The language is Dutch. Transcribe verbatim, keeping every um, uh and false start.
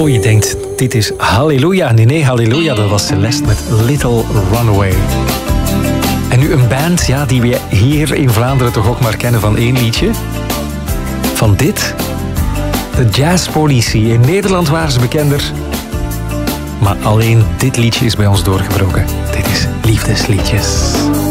Oh, je denkt, dit is Halleluja. Nee, nee, Halleluja, dat was Celeste met Little Runaway. En nu een band ja, die we hier in Vlaanderen toch ook maar kennen van één liedje. Van dit. De Jazz Police. In Nederland waren ze bekender. Maar alleen dit liedje is bij ons doorgebroken. Dit is Liefdesliedjes.